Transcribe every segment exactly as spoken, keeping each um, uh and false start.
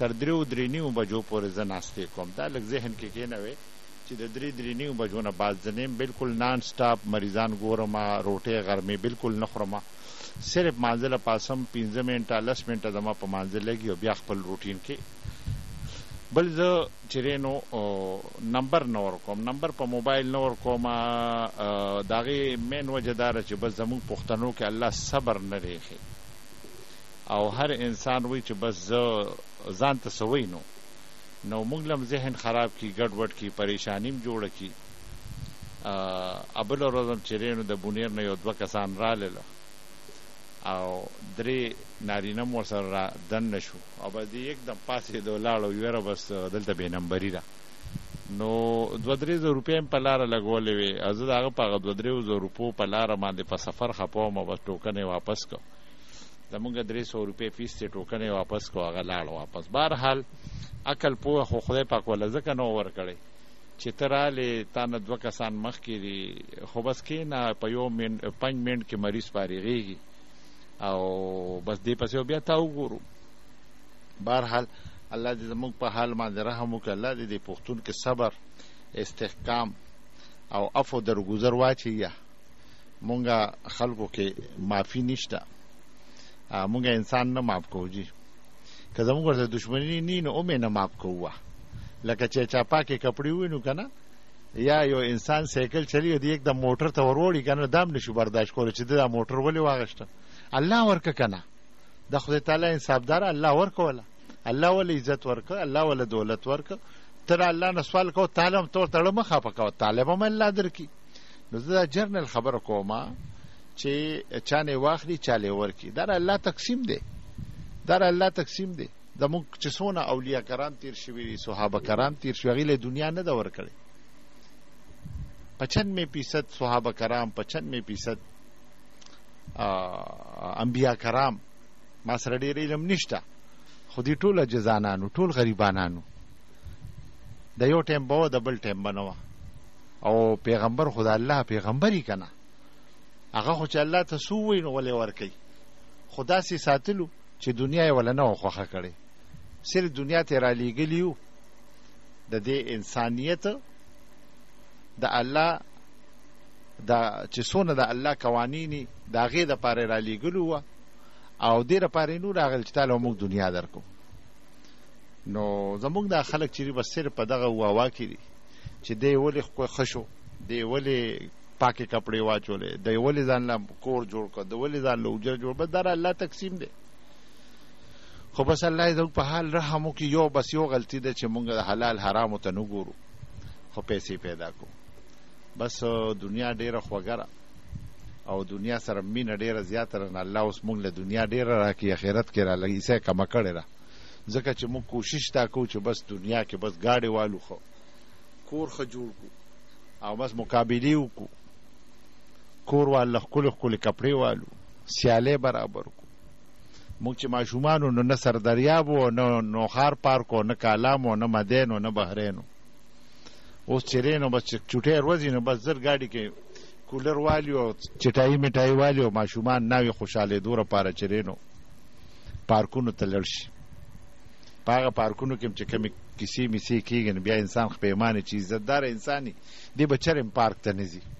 تر دریو درې نیمو بجو پورې زه ناستې کوم. دا لږ ذهن کې کېنوي چې د درې درې نیمو بجو نه بعد زه نیم بالکل نان سټاپ مریضان ګورم، روټۍ غرمې بالکل نه خورم، صرف مانځه له پاسم پنځه منټه لس منټه زما په مانځه لګي او بیا خپل روټین کې. بل زه چې نو نمبر نه ورکوم، نمبر په موبایل نه ورکوم. د هغې مین وجه دا ده چې بس زموږ پښتنو کې الله صبر نه دی ایښی او هر انسان وایي چې بس زه ځان ته څه وایي نو نو موږ لم ذهن خراب کي، ګډ وډ کي، پریشاني م جوړه کي. بله ورځ هم چې نو د بونیر نه یو دوه کسان رالله او درې نارینه م ورسره را دننه شو او بس دې یکدم پاسېدو ولاړ یاره بس دلته بې نمبري ده. نو دوه درې زره روپۍ هم په لاره لګولې وې او زه د هغه په هغه دوه درې زره روپو په لاره باندې په سفر خپه وم او بس ټوکن یې واپس کړ. زمونږ درې سوه روپۍ فیس دی، ټوکن یې واپس کړو، هغه لاړ واپس. بهرحال عقل پوه خو خدای پاک وله ځکه نه ورکړی چې ته رالې تا نه دوه کسان مخکې دي، خو بس کښېنه په یو پنج منټ کې مریض فارغېږي او بس دې پسې بیا تا وګورو. بهرحال الله دې زموږ په حال باندې رحم وکړي، الله دې د پښتون کې صبر، استحکام او عفو درګذر واچوي. مونږه خلکو کې معافي نشته، مونږه انسان نه معاف کوو جي. که زموږ ورته دشمني نی نو اومې نه معاف کوو. لکه چې چا پاکې کپړې ووینو که نه، یا یو انسان سایکل چلی د یک د موټر ته وروړي که نه، دا هم نشو برداشت کولی چې د دا موټر ولې واغېسته. الله ورکه که نه، د خدای تعالی انصافداره الله ورکوله، الله ول عزت ورکه، الله ول دولت ورکه. ته الله نه سوال کوه، تعالی هم ته ورته زړه مه خفه کوه، تعالی به هم الله درکړي. نو زه دا جرنل خبره کوم چې چا نه واخلي چا له ورکړي. دا الله تقسیم دی، دا الله تقسیم دی. زموږ چې څونه اولیاء کرام تیر شوي دي، صحابه کرام تیر شوي، هغې له دنیا نه ده ورکړې. پچانوے فیصد صحابه کرام، پچانوے فیصد انبیاء کرام ما سره ډېر علم نشته، خو دې ټول عاجزانانو، ټول غریبانانو. د یو ټایم به وه د بل ټایم به نه وه. او پیغمبر خو د الله پیغمبر یې که نه، هغه خو چې الله ته څه ووایي نو ولې ورکوي. خو داسې ساتلو چې دنیا یې وله نه وه خوښه کړې، صرف دنیا ته یې رالیږلي وو د دې انسانیت د الله دا چې څونه د الله قوانینې د هغې دپاره یې رالیږلو وه او دې دپاره یې نور راغلي چې تاله موږ دنیا درکو. نو زموږ دا خلک چې بس صرف په دغه واوا کې دي چې دی ولې ښه شو، دی ولې پاکې کپړې واچولې، دی ولې ځان له کور جوړ کړ، دی ولې ځان له اوجر جوړ. بس دا الله تقسیم دی. خو بس الله یې زموږ په حال رحم وکړي. یو بس یو غلطي ده چې موږ د حلال حرامو ته نه ګورو، خو پیسې پیدا کړو. بس دنیا ډېره خوږه ده او دنیا سره مینه ډېره زیاته ده. الله اوس موږ له دنیا ډېره راکړي، اخرت کې را لږ ایسه کمه کړې ده. ځکه چې موږ کوشش دا کوو چې بس دنیا کې بس ګاډې والو، خو کور ښه جوړ کړو او بس مقابلې وکړو، کور واله ښکلې ښکلې کپړې والو، سیالۍ برابر کړو. موږ چې ماشومان وو نو نه سردریاب وو، نه نوخار پارک وو، نه کالام وو، نه مدین وو، نه بحرین وو. اوس چې نو بس چوټۍ ورځي نو بس زر ګاډي کې کولر والي او چټایي میټایي والي او ماشومان ناوې خوشحالېدو لپاره چې نو پارکونو ته لړ شي. په هغه پارکونو کې چې کومې کیسې میسې کېږي نو بیا انسان خپېمانې چې عزتداره انسان وي دی به چرم پارک ته نه ځي.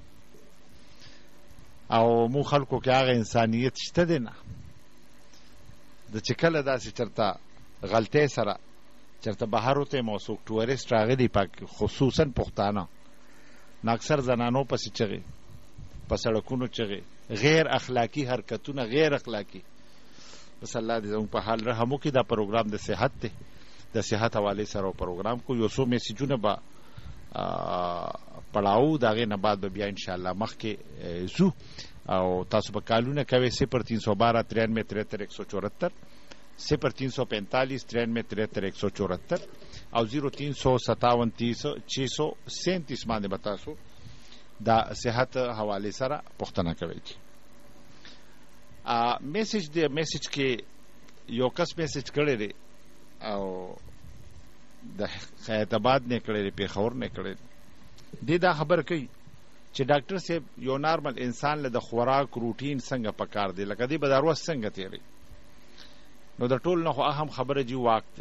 او مو خلکو کې هغه انسانیت شته دی نه، د چې کله داسې چېرته غلطۍ سره چېرته بهر وتی مو څوک ټورسټ راغلي خصوصا پښتانه، نو اکثر زنانو پسې چغې، په سړکونو چغې، غیر اخلاقي حرکتونه، غیر اخلاقي. بس الله دې زموږ په حال رحم وکړي. دا پروګرام د صحت دی، د صحت حوالې سره پروګرام کو. یو څو میسیجونه به پړاو، د هغې نه بعد به بیا انشاءالله مخکې ځو. او تاسو به کالونه کوئ صفر تین سو بارہ ترانوے ترہتر ایک سو چورہتر، صفر تین سو پینتالیس ترانوے ترہتر ایک سو چورہتر او زیرو تین سو ستاون تیس چھ سو سینتیس باندې به تاسو د صحت حوالې سره پوښتنه کوئ. میسیج دی، میسیج کې یو کس میسیج کړی دی او د خیاط آباد نه کړی دی، پېښور نه کړی دی. دی دا خبر کوي چې ډاکټر صاحب یو نارمل انسان له د خوراک روټین څنګه پکار دی، لکه دی به دا ورځ څنګه تېروي. نو د ټول نه خو اهم خبره جي واک دی.